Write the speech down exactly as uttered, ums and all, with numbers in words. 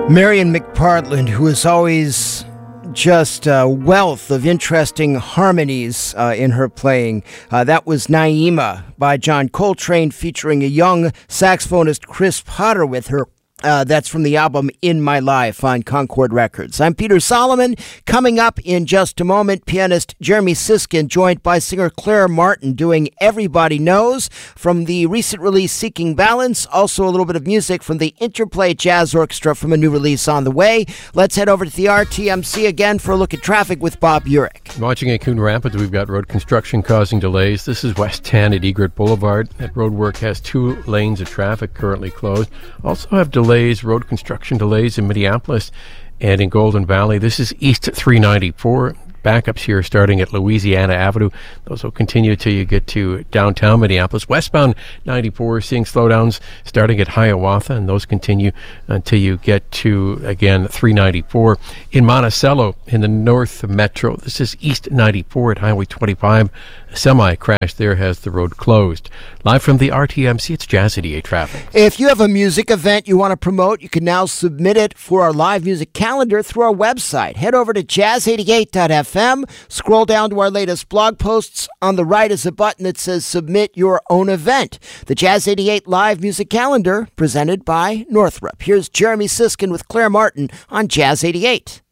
Marian McPartland, who is always just a wealth of interesting harmonies uh, in her playing. Uh, that was Naima by John Coltrane, featuring a young saxophonist Chris Potter with her. Uh, that's from the album In My Life on Concord Records. I'm Peter Solomon. Coming up in just a moment, pianist Jeremy Siskind, joined by singer Claire Martin, doing Everybody Knows from the recent release Seeking Balance. Also a little bit of music from the Interplay Jazz Orchestra from a new release on the way. Let's head over to the R T M C again for a look at traffic with Bob Urich. Watching at Coon Rapids, we've got road construction causing delays. This is West ten at Egret Boulevard. That road work has two lanes of traffic currently closed. Also have delays. Road construction delays in Minneapolis and in Golden Valley. This is East three ninety-four. Backups here starting at Louisiana Avenue. Those will continue till you get to downtown Minneapolis. Westbound ninety-four, seeing slowdowns starting at Hiawatha, and those continue until you get to, again, three ninety-four. In Monticello, in the North Metro, this is East ninety-four at Highway twenty-five. A semi-crash there has the road closed. Live from the R T M C, it's Jazz eighty-eight Traffic. If you have a music event you want to promote, you can now submit it for our live music calendar through our website. Head over to jazz eighty-eight dot f m, scroll down to our latest blog posts. On the right is a button that says Submit Your Own Event. The Jazz eighty-eight Live Music Calendar, presented by Northrop. Here's Jeremy Siskind with Claire Martin on Jazz eighty-eight.